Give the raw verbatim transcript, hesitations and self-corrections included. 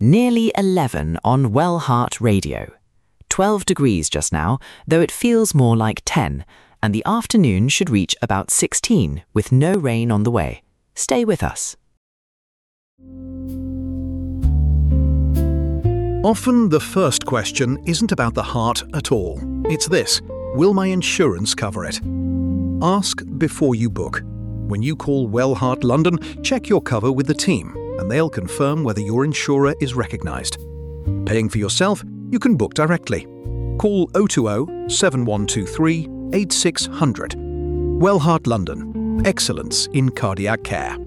Nearly eleven on Wellheart Radio. twelve degrees just now, though it feels more like ten, and the afternoon should reach about sixteen, with no rain on the way. Stay with us. Often the first question isn't about the heart at all. It's this: will my insurance cover it? Ask before you book. When you call Wellheart London, check your cover with the team, and they'll confirm whether your insurer is recognised. Paying for yourself, you can book directly. Call oh two oh, seven one two three, eight six zero zero. Wellheart London. Excellence in cardiac care.